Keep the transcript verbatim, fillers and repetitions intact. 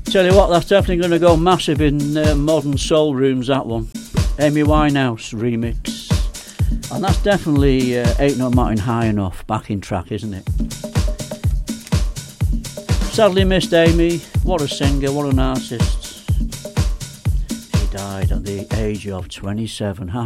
Tell you what, that's definitely going to go massive in uh, modern soul rooms, that one. Amy Winehouse remix. And that's definitely uh, Ain't No Mountain High Enough backing track, isn't it? Sadly missed Amy. What a singer, what an artist. She died at the age of twenty-seven.